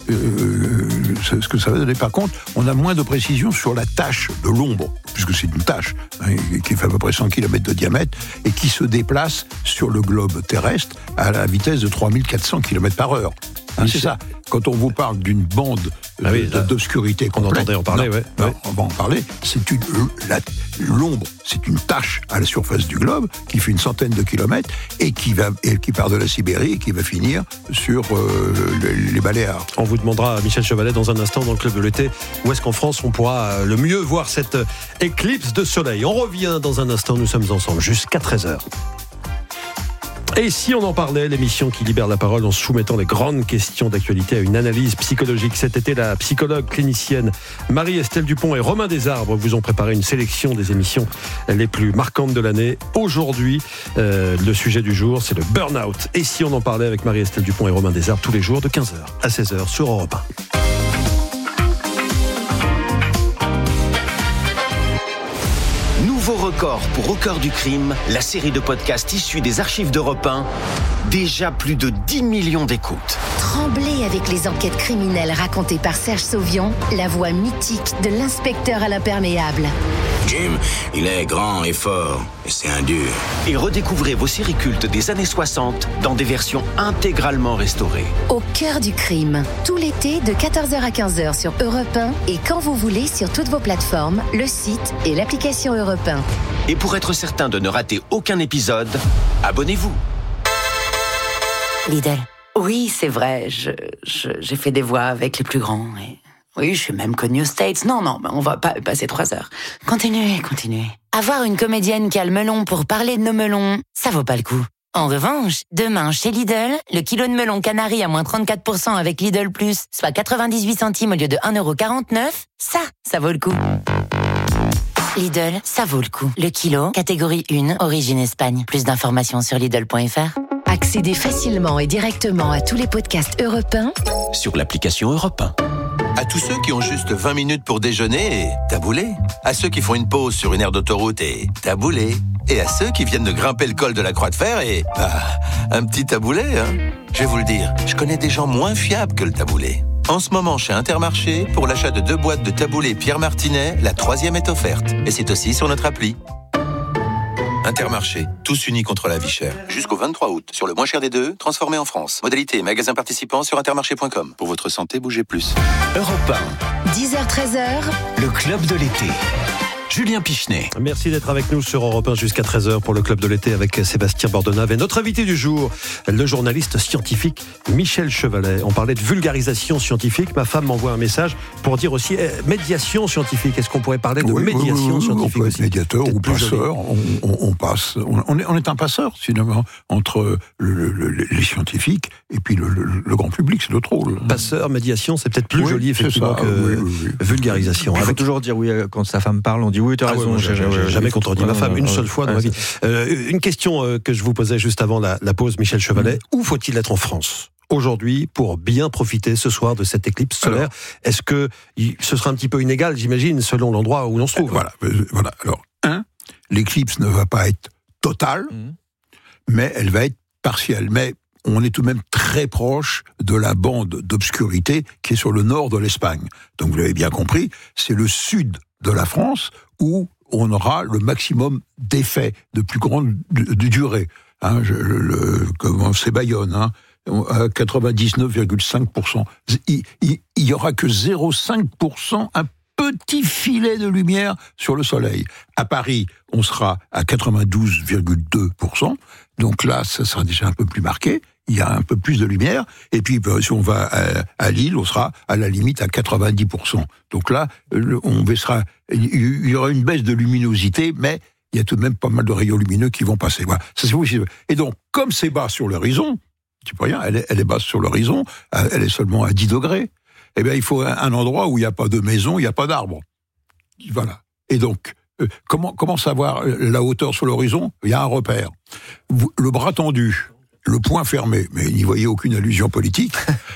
Speaker 2: Euh, ce que ça va donner. Par contre, on a moins de précision sur la tache de l'ombre, puisque c'est une tache hein, qui fait à peu près cent kilomètres de diamètre et qui se déplace sur le globe terrestre à la vitesse de trois mille quatre cents kilomètres par heure. Hein, c'est ça. Quand on vous parle d'une bande ah oui, de, d'obscurité complète,
Speaker 1: on entendait en parler,
Speaker 2: non,
Speaker 1: ouais,
Speaker 2: non,
Speaker 1: ouais.
Speaker 2: on va en parler. C'est une la, l'ombre, c'est une tache à la surface du globe qui fait une centaine de kilomètres et qui va et qui part de la Sibérie et qui va finir sur euh, les, les Baléares.
Speaker 1: On vous demandera, Michel Chevalet, dans un instant dans le club de l'été, où est-ce qu'en France on pourra le mieux voir cette éclipse de soleil. On revient dans un instant. Nous sommes ensemble jusqu'à treize heures. Et si on en parlait, l'émission qui libère la parole en soumettant les grandes questions d'actualité à une analyse psychologique. Cet été, la psychologue clinicienne Marie-Estelle Dupont et Romain Desarbres vous ont préparé une sélection des émissions les plus marquantes de l'année. Aujourd'hui, euh, le sujet du jour, c'est le burn-out. Et si on en parlait avec Marie-Estelle Dupont et Romain Desarbres tous les jours de quinze heures à seize heures sur Europe un.
Speaker 16: record pour Au cœur du crime, la série de podcasts issue des archives d'Europe un. Déjà plus de dix millions d'écoutes.
Speaker 7: Tremblez avec les enquêtes criminelles racontées par Serge Sauvion, la voix mythique de l'inspecteur à l'imperméable.
Speaker 17: Jim, il est grand et fort, et c'est un dur.
Speaker 16: Et redécouvrez vos séries cultes des années soixante dans des versions intégralement restaurées.
Speaker 7: Au cœur du crime, tout l'été de quatorze heures à quinze heures sur Europe un et quand vous voulez sur toutes vos plateformes, le site et l'application Europe un.
Speaker 16: Et pour être certain de ne rater aucun épisode, abonnez-vous.
Speaker 18: Lidl. Oui, c'est vrai, je, je, j'ai fait des voix avec les plus grands. Et... Oui, je suis même connue aux States. Non, non, on va pas passer trois heures. Continuez, continuez. Avoir une comédienne qui a le melon pour parler de nos melons, ça vaut pas le coup. En revanche, demain, chez Lidl, le kilo de melon canari à moins trente-quatre pour cent avec Lidl Plus, soit quatre-vingt-dix-huit centimes au lieu de un euro quarante-neuf, ça, ça vaut le coup. Lidl, ça vaut le coup. Le kilo, catégorie un, origine Espagne. Plus d'informations sur Lidl point F R.
Speaker 7: Accédez facilement et directement à tous les podcasts Europe un
Speaker 16: sur l'application Europe un.
Speaker 19: À tous ceux qui ont juste vingt minutes pour déjeuner et taboulé. À ceux qui font une pause sur une aire d'autoroute et taboulé. Et à ceux qui viennent de grimper le col de la Croix de Fer et... Bah, un petit taboulé, hein. Je vais vous le dire, je connais des gens moins fiables que le taboulé. En ce moment, chez Intermarché, pour l'achat de deux boîtes de taboulé Pierre Martinet, la troisième est offerte. Et c'est aussi sur notre appli. Intermarché, tous unis contre la vie chère. Jusqu'au vingt-trois août, sur le moins cher des deux, transformé en France. Modalité magasin participant sur intermarché point com. Pour votre santé, bougez plus.
Speaker 16: Europe un.
Speaker 7: dix heures treize heures.
Speaker 16: Le club de l'été. Julien Pichenet.
Speaker 1: Merci d'être avec nous sur Europe un jusqu'à treize heures pour le Club de l'été avec Sébastien Bordenave et notre invité du jour, le journaliste scientifique Michel Chevalet. On parlait de vulgarisation scientifique. Ma femme m'envoie un message pour dire aussi eh, médiation scientifique. Est-ce qu'on pourrait parler de
Speaker 2: oui,
Speaker 1: médiation
Speaker 2: oui, oui,
Speaker 1: scientifique
Speaker 2: on peut
Speaker 1: aussi
Speaker 2: être médiateur ou passeur. On, on, on passe. On, on, est, on est un passeur, finalement, entre le, le, les scientifiques et puis le, le, le grand public. C'est notre rôle.
Speaker 1: Passeur, médiation, c'est peut-être plus
Speaker 2: oui,
Speaker 1: joli, effectivement, que oui, oui, oui. vulgarisation.
Speaker 20: Il faut
Speaker 1: Avec...
Speaker 20: toujours dire oui quand sa femme parle. On dit oui, tu as
Speaker 1: ah
Speaker 20: raison.
Speaker 1: Ouais, j'ai, j'ai, j'ai jamais contredit ma femme une seule fois dans ma vie. Euh, une question euh, que je vous posais juste avant la, la pause, Michel Chevalet. Où faut-il être en France aujourd'hui pour bien profiter ce soir de cette éclipse solaire? Alors, est-ce que ce sera un petit peu inégal, j'imagine, selon l'endroit où l'on se trouve?
Speaker 2: Voilà. voilà. Alors, un, l'éclipse ne va pas être totale, mmh. mais elle va être partielle. Mais on est tout de même très proche de la bande d'obscurité qui est sur le nord de l'Espagne. Donc, vous l'avez bien compris, c'est le sud de la France où on aura le maximum d'effets de plus grande de, de durée. Hein, je, le, comment c'est Bayonne, hein, à quatre-vingt-dix-neuf virgule cinq pour cent. Il, il, il y aura que zéro virgule cinq pour cent, un petit filet de lumière sur le soleil. À Paris, on sera à quatre-vingt-douze virgule deux pour cent. Donc là, ça sera déjà un peu plus marqué. Il y a un peu plus de lumière. Et puis, si on va à, à Lille, on sera à la limite à quatre-vingt-dix pour cent. Donc là, on baissera, il y aura une baisse de luminosité, mais il y a tout de même pas mal de rayons lumineux qui vont passer. Voilà. Ça, c'est possible. Et donc, comme c'est bas sur l'horizon, tu peux rien, elle est, elle est basse sur l'horizon, elle est seulement à dix degrés. Eh bien, il faut un, un endroit où il n'y a pas de maison, il n'y a pas d'arbres. Voilà. Et donc, euh, comment, comment savoir la hauteur sur l'horizon? Il y a un repère. Vous, le bras tendu, le poing fermé, mais n'y voyez aucune allusion politique,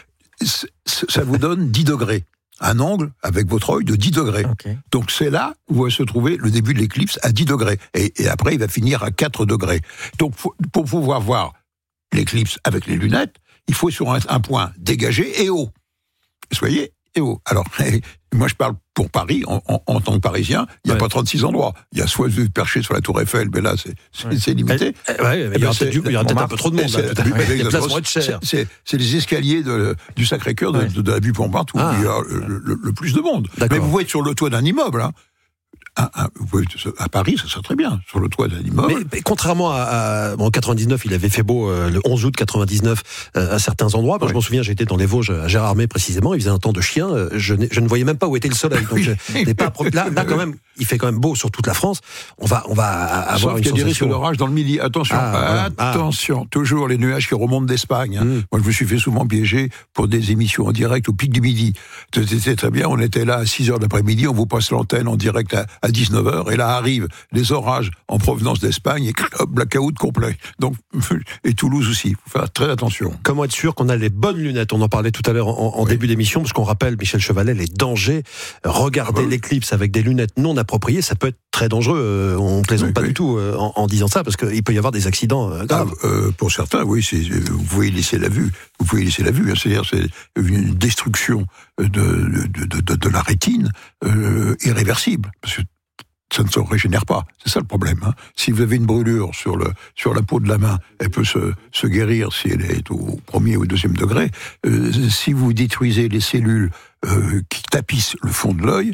Speaker 2: ça vous donne dix degrés. Un angle avec votre œil de dix degrés. Okay. Donc c'est là où va se trouver le début de l'éclipse à dix degrés. Et, et après, il va finir à quatre degrés. Donc pour pouvoir voir l'éclipse avec les lunettes, il faut sur un, un point dégagé et haut. Vous voyez, et haut. Alors, moi je parle pour Paris, en, en, en tant que Parisien, il n'y a ouais. pas trente-six endroits. Il y a soit perché sur la Tour Eiffel, mais là c'est, c'est, ouais. c'est limité.
Speaker 1: Eh, eh, ouais, il y aura peut-être, du, il y aura peut-être un peu trop de monde. Là,
Speaker 2: c'est,
Speaker 1: les places vont être chères.
Speaker 2: C'est, c'est les escaliers de, du Sacré-Cœur, ouais. de, de, de la Butte-Montmartre, où ah. il y a le, le, le plus de monde. D'accord. Mais vous pouvez être sur le toit d'un immeuble, hein. Un, un, à Paris, ça serait très bien, sur le toit d'un immeuble.
Speaker 1: Mais, mais contrairement à, à bon, en quatre-vingt-dix-neuf, il avait fait beau euh, le onze août quatre-vingt-dix-neuf euh, à certains endroits. Moi, oui. Je m'en souviens, j'étais dans les Vosges à Gérardmer précisément. Il faisait un temps de chien. Euh, je, je ne voyais même pas où était le soleil. Donc, je, je pas là, là, quand même, il fait quand même beau sur toute la France. On va, on va avoir
Speaker 2: Sauf
Speaker 1: une
Speaker 2: qu'il y a des
Speaker 1: sensation.
Speaker 2: risques d'orage dans le midi. Attention, ah, voilà. attention. Ah. Toujours les nuages qui remontent d'Espagne. Hein. Mm. Moi, je me suis fait souvent piéger pour des émissions en direct au pic du midi. C'était très bien. On était là à six heures d'après-midi. On vous passe l'antenne en direct à, à dix-neuf heures, et là arrivent les orages en provenance d'Espagne, et hop, blackout complet. Donc, et Toulouse aussi, il faut faire très attention.
Speaker 1: Comment être sûr qu'on a les bonnes lunettes? On en parlait tout à l'heure en, en oui. début d'émission, parce qu'on rappelle, Michel Chevalet, les dangers. Regarder ah bah. l'éclipse avec des lunettes non appropriées, ça peut être très dangereux. On ne plaisante oui, pas oui. du tout en, en disant ça, parce qu'il peut y avoir des accidents graves.
Speaker 2: Ah, euh, pour certains, oui, c'est, vous pouvez laisser la vue. Vous pouvez laisser la vue, hein, c'est-à-dire c'est une destruction de, de, de, de, de la rétine euh, irréversible, parce que ça ne se régénère pas. C'est ça le problème. Hein. Si vous avez une brûlure sur, le, sur la peau de la main, elle peut se, se guérir si elle est au premier ou au deuxième degré. Euh, si vous détruisez les cellules euh, qui tapissent le fond de l'œil,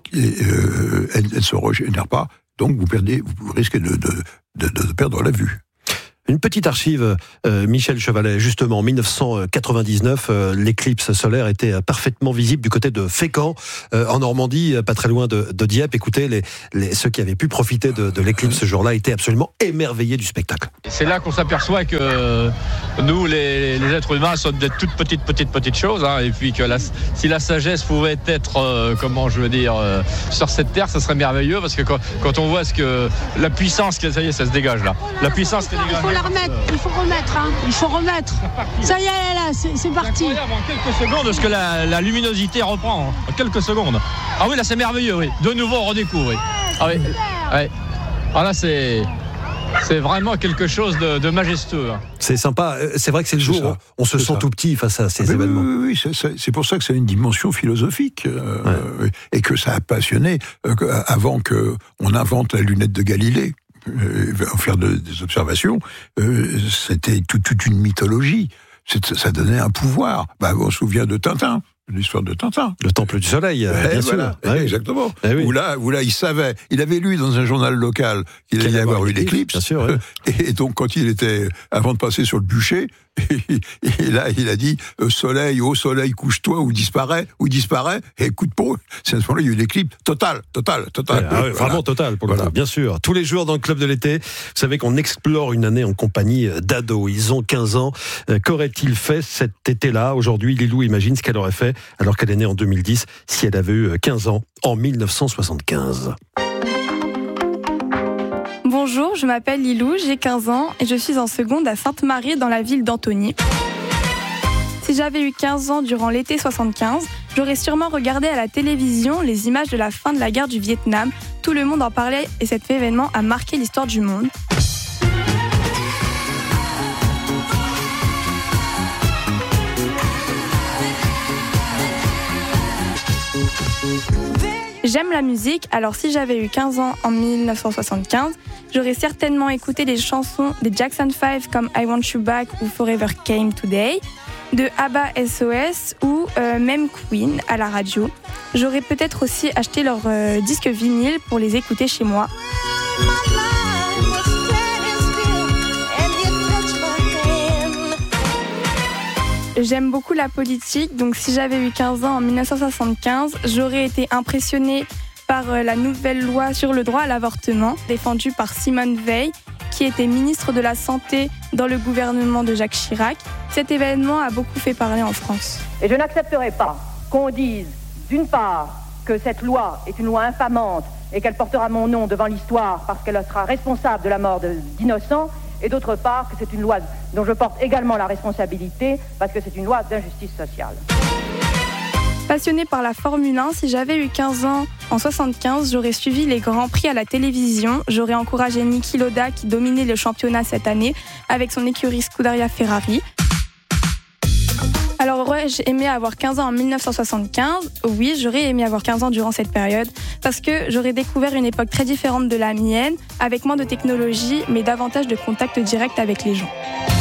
Speaker 2: euh, elles ne se régénèrent pas. Donc vous, perdez, vous risquez de, de, de, de perdre la vue.
Speaker 1: Une petite archive, euh, Michel Chevalet, justement, en dix-neuf cent quatre-vingt-dix-neuf, euh, l'éclipse solaire était parfaitement visible du côté de Fécamp, euh, en Normandie, pas très loin de, de Dieppe. Écoutez, les, les, ceux qui avaient pu profiter de, de l'éclipse ce jour-là étaient absolument émerveillés du spectacle.
Speaker 21: C'est là qu'on s'aperçoit que nous, les, les êtres humains, sommes des toutes petites, petites, petites choses, hein, et puis que la, si la sagesse pouvait être, euh, comment je veux dire, euh, sur cette terre, ça serait merveilleux, parce que quand, quand on voit ce que la puissance, ça y est, ça se dégage là. La puissance qui dégage.
Speaker 22: La remettre, il faut remettre, hein. il faut remettre. Ça y est, là, c'est, c'est parti.
Speaker 21: C'est incroyable, en quelques secondes, ce que la, la luminosité reprend, en quelques secondes. Ah oui, là, c'est merveilleux, oui. De nouveau, on redécouvre, oui. Ah oui, ouais. Ah là, c'est... C'est vraiment quelque chose de, de majestueux.
Speaker 1: C'est sympa. C'est vrai que c'est le jour où on se sent ça. tout petit face à ces
Speaker 2: ah
Speaker 1: événements.
Speaker 2: Oui, oui, oui. C'est, c'est, c'est pour ça que c'est une dimension philosophique euh, ouais. et que ça a passionné euh, avant qu'on invente la lunette de Galilée. Euh, faire de, des observations, euh, c'était tout, toute une mythologie. C'est, ça donnait un pouvoir. Bah, on se souvient de Tintin, l'histoire de Tintin.
Speaker 1: Le Temple du Soleil, euh,
Speaker 2: eh,
Speaker 1: bien
Speaker 2: voilà,
Speaker 1: sûr.
Speaker 2: Eh, exactement.
Speaker 1: Eh oui.
Speaker 2: Où là, où là, il savait, il avait lu dans un journal local qu'il allait y avoir eu l'éclipse.
Speaker 1: Bien sûr. Ouais.
Speaker 2: Et donc, quand il était, avant de passer sur le bûcher, et là, il a dit euh, soleil, ô soleil, couche-toi ou disparaît, ou disparaît, et coup de peau. C'est à ce moment-là, il y a eu l'éclipse totale, totale, totale.
Speaker 1: Ouais, ah ouais, voilà. Vraiment totale, pour le voilà. coup, bien sûr. Tous les jours dans le Club de l'été, vous savez qu'on explore une année en compagnie d'ados. Ils ont quinze ans. Euh, qu'aurait-il fait cet été-là? Aujourd'hui, Lilou imagine ce qu'elle aurait fait alors qu'elle est née en deux mille dix, si elle avait eu quinze ans en dix-neuf cent soixante-quinze.
Speaker 23: Bonjour, je m'appelle Lilou, j'ai quinze ans et je suis en seconde à Sainte-Marie dans la ville d'Antony. Si j'avais eu quinze ans durant l'été soixante-quinze, j'aurais sûrement regardé à la télévision les images de la fin de la guerre du Vietnam. Tout le monde en parlait et cet événement a marqué l'histoire du monde. J'aime la musique, alors si j'avais eu quinze ans en dix-neuf cent soixante-quinze, j'aurais certainement écouté des chansons des Jackson five comme I Want You Back ou Forever Came Today, de ABBA S O S ou euh, même Queen à la radio. J'aurais peut-être aussi acheté leurs euh, disques vinyles pour les écouter chez moi. J'aime beaucoup la politique, donc si j'avais eu quinze ans en dix-neuf cent soixante-quinze, j'aurais été impressionnée par la nouvelle loi sur le droit à l'avortement, défendue par Simone Veil, qui était ministre de la Santé dans le gouvernement de Jacques Chirac. Cet événement a beaucoup fait parler en France.
Speaker 24: Et je n'accepterai pas qu'on dise, d'une part, que cette loi est une loi infamante et qu'elle portera mon nom devant l'histoire parce qu'elle sera responsable de la mort de, d'innocents, et d'autre part que c'est une loi dont je porte également la responsabilité parce que c'est une loi d'injustice sociale.
Speaker 23: Passionnée par la Formule un, si j'avais eu quinze ans en soixante-quinze, j'aurais suivi les Grands Prix à la télévision. J'aurais encouragé Niki Lauda qui dominait le championnat cette année avec son écurie Scuderia Ferrari. Alors aurais-je aimé avoir quinze ans en dix-neuf cent soixante-quinze? Oui, j'aurais aimé avoir quinze ans durant cette période parce que j'aurais découvert une époque très différente de la mienne, avec moins de technologie, mais davantage de contact direct avec les gens.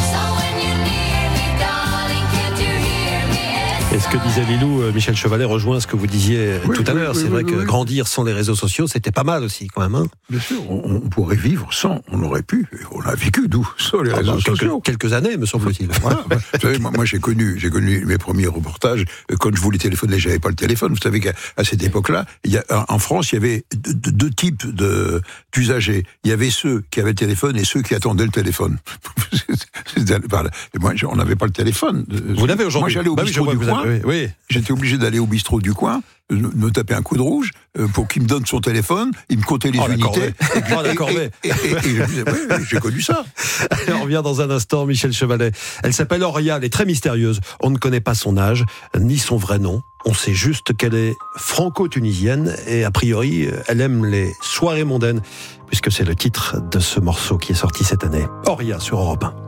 Speaker 1: Et ce que disait Lilou, Michel Chevalet rejoint ce que vous disiez oui, tout à oui, l'heure. Oui, c'est oui, vrai oui, que oui. grandir sans les réseaux sociaux, c'était pas mal aussi quand même. Hein.
Speaker 2: Bien sûr, on, on pourrait vivre sans, on aurait pu, on a vécu d'où sans les ah, réseaux
Speaker 1: quelques,
Speaker 2: sociaux.
Speaker 1: Quelques années, me semble-t-il.
Speaker 2: Voilà, bah, vous savez, moi, moi j'ai connu, j'ai connu mes premiers reportages quand je voulais téléphoner, j'avais pas le téléphone. Vous savez qu'à à cette époque-là, il y a, en France, il y avait deux, deux types de, d'usagers. Il y avait ceux qui avaient le téléphone et ceux qui attendaient le téléphone. moi, on n'avait pas le téléphone.
Speaker 1: Vous l'avez aujourd'hui.
Speaker 2: Moi, j'allais au
Speaker 1: bah
Speaker 2: bistrot
Speaker 1: oui,
Speaker 2: du coin.
Speaker 1: Avez, oui.
Speaker 2: J'étais obligé d'aller au bistrot du coin, me taper un coup de rouge pour qu'il me donne son téléphone, il me comptait les
Speaker 1: oh,
Speaker 2: unités.
Speaker 1: Et, oh, d'accord,
Speaker 2: et, et, et, et, et je disais, oui, oui, j'ai connu ça.
Speaker 1: On revient dans un instant, Michel Chevalet. Elle s'appelle Auria, elle est très mystérieuse. On ne connaît pas son âge, ni son vrai nom. On sait juste qu'elle est franco-tunisienne et a priori, elle aime les soirées mondaines, puisque c'est le titre de ce morceau qui est sorti cette année. Auria sur Europe un.